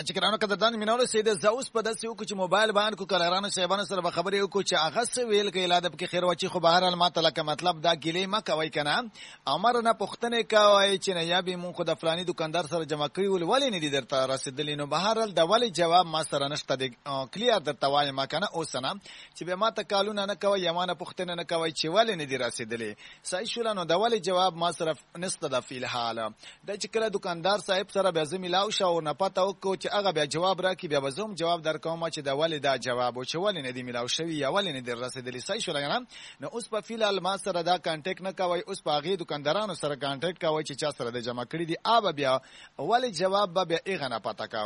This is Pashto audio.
چې ګرانو قدردان میناولو سید زه اوس په داسې وکړو چې موبایل باندې کو کلرانو صاحبانو سره به خبرې وکړو چې هغه څه ویل کوي لا د پکې خیر وچی خو بهرحال ماته لکه مطلب دا ګیلې مه کوئ که نه امر نه پوښتنې کوئ چې نه یا به مونږ خو د فلاني دکاندار سره جمع کړي ول ولې نه دي درته رسېدلي نو بهرحال د ولې جواب ما سره نشته دی کلیر درته وایم که نه اوس نه چې بیا ماته کالونه نه کوئ یا ما نه پوښتنه نه کوئ چې ولې نه دي رسېدلي صحیح شوله نو د ولې جواب ما سره نشته ده فی الحال دا چې کله دکاندار صاحب سره بیا زه میلاو شو او نه پته وکړو چې هغه بیا جواب راکړي بیا به زه هم جواب درکوم چې د ولې دا جواب و چې ولې نه دي میلاو شوي یا ولې نه دي رسېدلي صحیح شوله که نه نو اوس په فی الحال ما سره دا کانټیکټ نه کوئ اوس په هغې دکاندارانو سره کانټیکټ کوئ چې چا سره د جمع کړي دي بیا ولې جواب به بیا هغه نه پته کوئ